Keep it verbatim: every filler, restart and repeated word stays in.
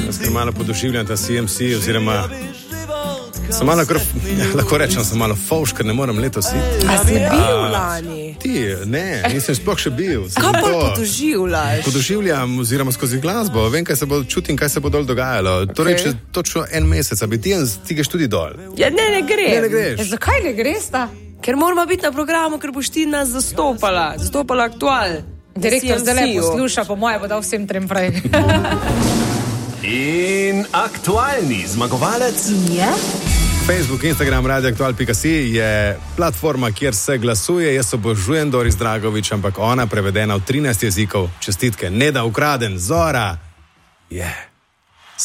Jaz ker malo podoživljam ta C M C, oziroma sem malo, kar, lahko rečem, sem malo fauš, ker ne morem letos iti. A si bil lani? Ti, ne, nisem sploh še bil. Kaj pa podoživljaš? Podoživljam, oziroma skozi glasbo, vem, kaj se bo, čutim, kaj se bo dol dogajalo. Okay. Torej, če točno en mesec, a bi ti ti greš tudi dol. Ja, ne, ne grem. Ne, ne greš. E, zakaj ne greš ta? Ker moramo biti na programu, ker boš ti nas zastopala, zastopala aktual. Direktor zdaj le posluša, po moje bo dal vsem trem prej. In aktualni zmagovalec je... Facebook, Instagram, radio aktual pika si je platforma, kjer se glasuje. Jaz obožujem Doris Dragovič, ampak ona prevedena v trinajst jezikov. Čestitke, ne da ukraden, Zora. Je. Yeah.